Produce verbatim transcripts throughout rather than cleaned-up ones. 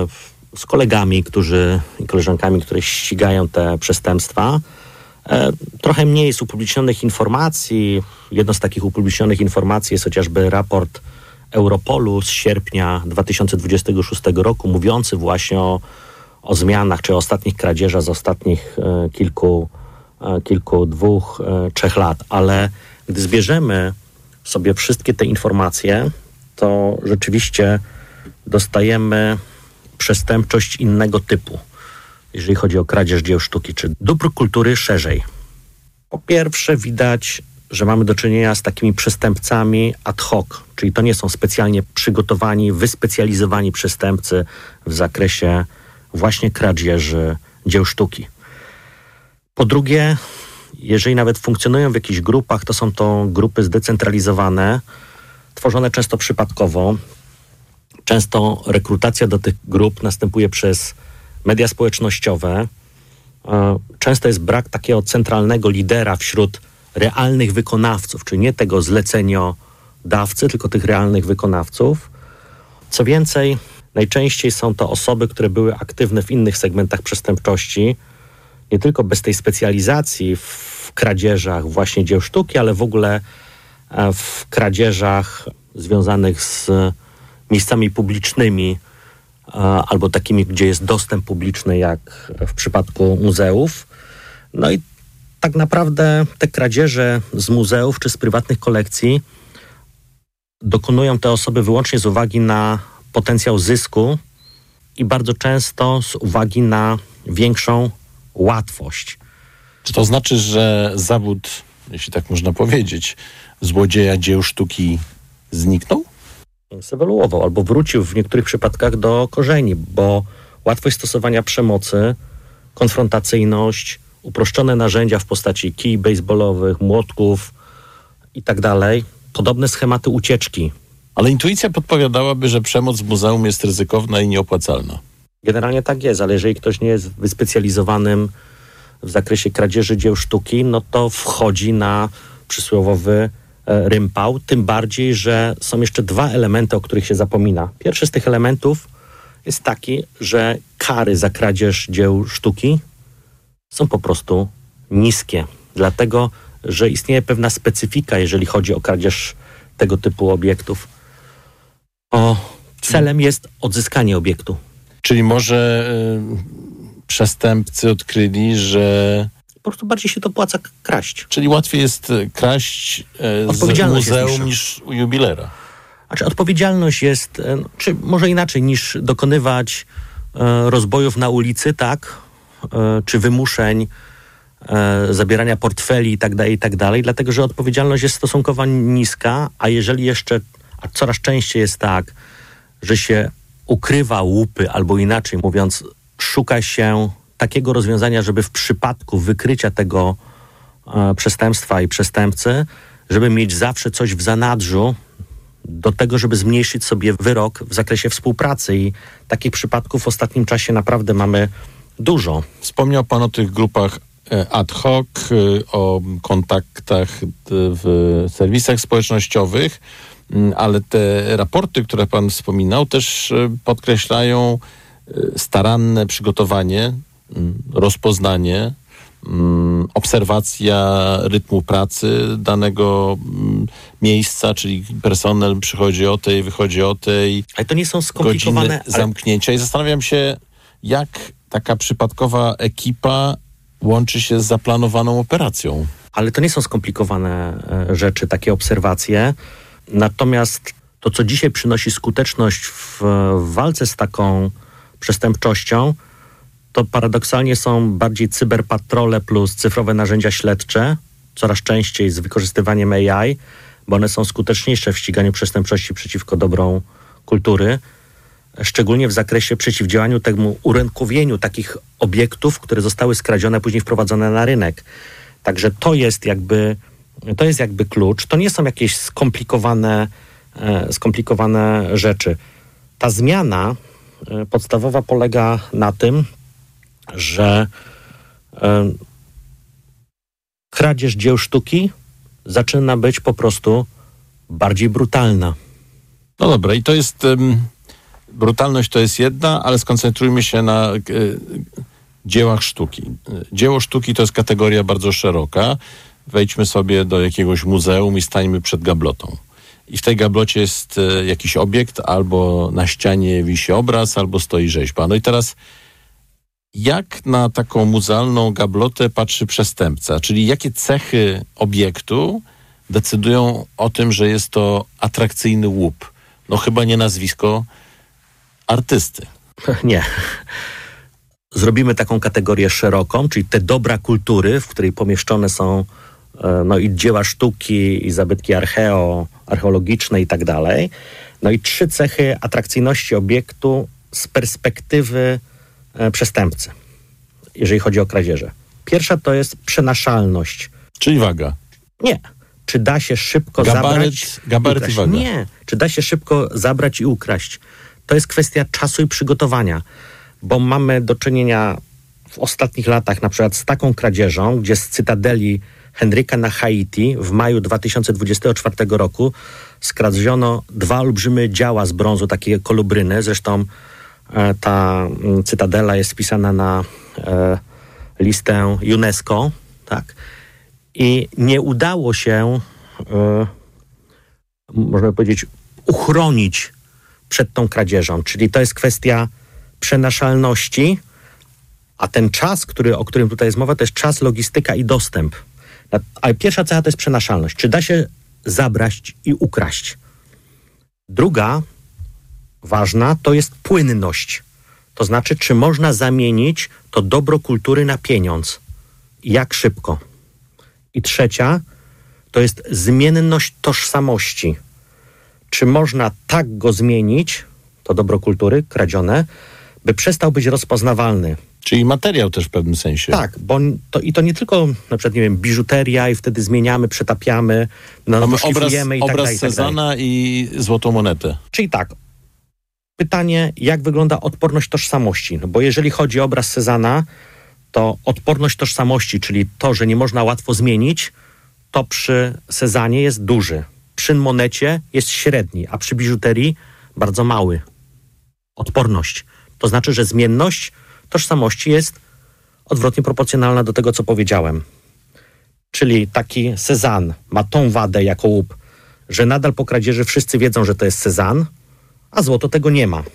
z kolegami, którzy i koleżankami, które ścigają te przestępstwa. Trochę mniej jest upublicznionych informacji. Jedną z takich upublicznionych informacji jest chociażby raport Europolu z sierpnia dwa tysiące dwudziestego szóstego roku, mówiący właśnie o, o zmianach czy o ostatnich kradzieżach z ostatnich e, kilku, e, kilku, dwóch, e, trzech lat. Ale gdy zbierzemy sobie wszystkie te informacje, to rzeczywiście dostajemy przestępczość innego typu, jeżeli chodzi o kradzież dzieł sztuki czy dóbr kultury szerzej. Po pierwsze widać, że mamy do czynienia z takimi przestępcami ad hoc, czyli to nie są specjalnie przygotowani, wyspecjalizowani przestępcy w zakresie właśnie kradzieży dzieł sztuki. Po drugie, jeżeli nawet funkcjonują w jakichś grupach, to są to grupy zdecentralizowane, tworzone często przypadkowo. Często rekrutacja do tych grup następuje przez media społecznościowe. Często jest brak takiego centralnego lidera wśród realnych wykonawców, czyli nie tego zleceniodawcy, tylko tych realnych wykonawców. Co więcej, najczęściej są to osoby, które były aktywne w innych segmentach przestępczości, nie tylko bez tej specjalizacji w kradzieżach właśnie dzieł sztuki, ale w ogóle w kradzieżach związanych z miejscami publicznymi albo takimi, gdzie jest dostęp publiczny, jak w przypadku muzeów. No i tak naprawdę te kradzieże z muzeów czy z prywatnych kolekcji dokonują te osoby wyłącznie z uwagi na potencjał zysku i bardzo często z uwagi na większą łatwość. Czy to znaczy, że zawód, jeśli tak można powiedzieć, złodzieja dzieł sztuki zniknął? Zewoluował albo wrócił w niektórych przypadkach do korzeni, bo łatwość stosowania przemocy, konfrontacyjność, uproszczone narzędzia w postaci kij baseballowych, młotków i tak dalej, podobne schematy ucieczki. Ale intuicja podpowiadałaby, że przemoc w muzeum jest ryzykowna i nieopłacalna. Generalnie tak jest, ale jeżeli ktoś nie jest wyspecjalizowanym w zakresie kradzieży dzieł sztuki, no to wchodzi na przysłowiowy e, rympał, tym bardziej, że są jeszcze dwa elementy, o których się zapomina. Pierwszy z tych elementów jest taki, że kary za kradzież dzieł sztuki są po prostu niskie, dlatego że istnieje pewna specyfika, jeżeli chodzi o kradzież tego typu obiektów. O, celem jest odzyskanie obiektu. Czyli może y, przestępcy odkryli, że... Po prostu bardziej się to opłaca kraść. Czyli łatwiej jest kraść y, z muzeum niż u jubilera. Znaczy odpowiedzialność jest, y, czy może inaczej, niż dokonywać y, rozbojów na ulicy, tak? Y, czy wymuszeń, y, zabierania portfeli i tak dalej, i tak dalej, dlatego że odpowiedzialność jest stosunkowo niska, a jeżeli jeszcze, a coraz częściej jest tak, że się ukrywa łupy, albo inaczej mówiąc, szuka się takiego rozwiązania, żeby w przypadku wykrycia tego e, przestępstwa i przestępcy, żeby mieć zawsze coś w zanadrzu do tego, żeby zmniejszyć sobie wyrok w zakresie współpracy i takich przypadków w ostatnim czasie naprawdę mamy dużo. Wspomniał pan o tych grupach ad hoc, o kontaktach w serwisach społecznościowych, ale te raporty, które pan wspominał, też podkreślają staranne przygotowanie, rozpoznanie, obserwacja rytmu pracy danego miejsca, czyli personel przychodzi o tej, wychodzi o tej. Ale to nie są skomplikowane godziny zamknięcia. I zastanawiam się, jak taka przypadkowa ekipa łączy się z zaplanowaną operacją. Ale to nie są skomplikowane rzeczy, takie obserwacje. Natomiast to, co dzisiaj przynosi skuteczność w, w walce z taką przestępczością, to paradoksalnie są bardziej cyberpatrole plus cyfrowe narzędzia śledcze, coraz częściej z wykorzystywaniem A I, bo one są skuteczniejsze w ściganiu przestępczości przeciwko dobrom kultury, szczególnie w zakresie przeciwdziałaniu temu urynkowieniu takich obiektów, które zostały skradzione, później wprowadzone na rynek. Także to jest jakby, to jest jakby klucz. To nie są jakieś skomplikowane, e, skomplikowane rzeczy. Ta zmiana e, podstawowa polega na tym, że e, kradzież dzieł sztuki zaczyna być po prostu bardziej brutalna. No dobra, i to jest um, brutalność to jest jedna, ale skoncentrujmy się na e, dziełach sztuki. Dzieło sztuki to jest kategoria bardzo szeroka. Wejdźmy sobie do jakiegoś muzeum i stańmy przed gablotą. I w tej gablocie jest e, jakiś obiekt, albo na ścianie wisi obraz, albo stoi rzeźba. No i teraz jak na taką muzealną gablotę patrzy przestępca? Czyli jakie cechy obiektu decydują o tym, że jest to atrakcyjny łup? No chyba nie nazwisko artysty. Nie. Zrobimy taką kategorię szeroką, czyli te dobra kultury, w której pomieszczone są no i dzieła sztuki, i zabytki archeo, archeologiczne i tak dalej. No i trzy cechy atrakcyjności obiektu z perspektywy e, przestępcy, jeżeli chodzi o kradzieże. Pierwsza to jest przenaszalność. Czyli waga. Nie. Czy da się szybko gabaryt, zabrać... Gabaryt i waga. Nie. Czy da się szybko zabrać i ukraść? To jest kwestia czasu i przygotowania, bo mamy do czynienia w ostatnich latach na przykład z taką kradzieżą, gdzie z cytadeli Henryka na Haiti w maju dwa tysiące dwudziestego czwartego roku skradziono dwa olbrzymie dzieła z brązu, takie kolubryny. Zresztą e, ta m, cytadela jest wpisana na e, listę UNESCO, tak? I nie udało się, e, można powiedzieć, uchronić przed tą kradzieżą. Czyli to jest kwestia przenaszalności, a ten czas, który, o którym tutaj jest mowa, to jest czas, logistyka i dostęp. Ale pierwsza cecha to jest przenaszalność. Czy da się zabrać i ukraść? Druga, ważna, to jest płynność. To znaczy, czy można zamienić to dobro kultury na pieniądz. Jak szybko? I trzecia, to jest zmienność tożsamości. Czy można tak go zmienić, to dobro kultury kradzione, by przestał być rozpoznawalny? Czyli materiał też w pewnym sensie. Tak, bo to, i to nie tylko na przykład, nie wiem, biżuteria i wtedy zmieniamy, przetapiamy, no, mamy obraz, i tak obraz dalej, i tak Cezana dalej. i złotą monetę. Czyli tak, pytanie, jak wygląda odporność tożsamości? No bo jeżeli chodzi o obraz Cezana, to odporność tożsamości, czyli to, że nie można łatwo zmienić, to przy Cezanie jest duży. Przy monecie jest średni, a przy biżuterii bardzo mały. Odporność. To znaczy, że zmienność tożsamości jest odwrotnie proporcjonalna do tego, co powiedziałem. Czyli taki Cezanne ma tą wadę jako łup, że nadal po kradzieży wszyscy wiedzą, że to jest Cezanne, a złoto tego nie ma.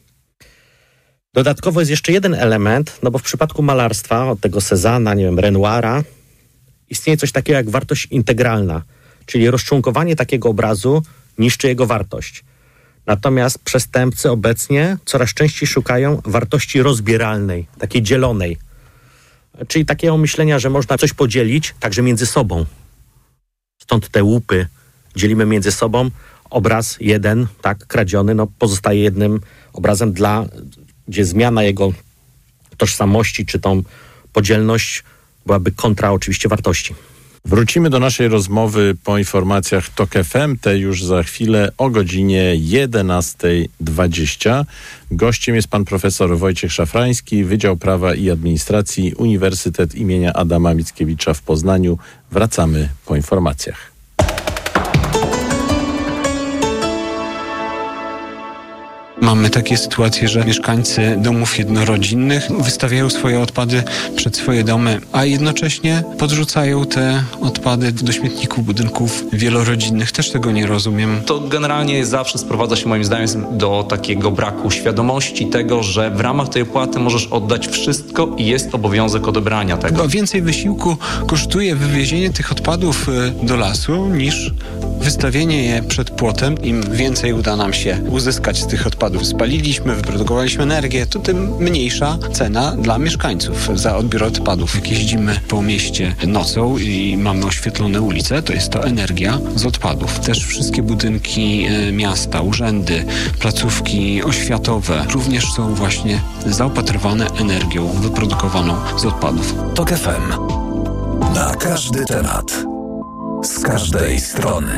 Dodatkowo jest jeszcze jeden element, no bo w przypadku malarstwa, od tego Cezanna, nie wiem, Renoira, istnieje coś takiego jak wartość integralna, czyli rozczłonkowanie takiego obrazu niszczy jego wartość. Natomiast przestępcy obecnie coraz częściej szukają wartości rozbieralnej, takiej dzielonej. Czyli takiego myślenia, że można coś podzielić także między sobą. Stąd te łupy dzielimy między sobą. Obraz jeden, tak, kradziony, no pozostaje jednym obrazem, dla, gdzie zmiana jego tożsamości czy tą podzielność byłaby kontra oczywiście wartości. Wrócimy do naszej rozmowy po informacjach Tok F M, te już za chwilę o godzinie jedenasta dwadzieścia. Gościem jest pan profesor Wojciech Szafrański, Wydział Prawa i Administracji, Uniwersytet imienia Adama Mickiewicza w Poznaniu. Wracamy po informacjach. Mamy takie sytuacje, że mieszkańcy domów jednorodzinnych wystawiają swoje odpady przed swoje domy, a jednocześnie podrzucają te odpady do śmietników budynków wielorodzinnych. Też tego nie rozumiem. To generalnie zawsze sprowadza się moim zdaniem do takiego braku świadomości tego, że w ramach tej opłaty możesz oddać wszystko i jest obowiązek odebrania tego. Chyba więcej wysiłku kosztuje wywiezienie tych odpadów do lasu niż wystawienie je przed płotem. Im więcej uda nam się uzyskać z tych odpadów, spaliliśmy, wyprodukowaliśmy energię, to tym mniejsza cena dla mieszkańców za odbiór odpadów. Jak jeździmy po mieście nocą i mamy oświetlone ulice, to jest to energia z odpadów. Też wszystkie budynki miasta, urzędy, placówki oświatowe również są właśnie zaopatrywane energią wyprodukowaną z odpadów. Tok F M. Na każdy temat. Z każdej strony.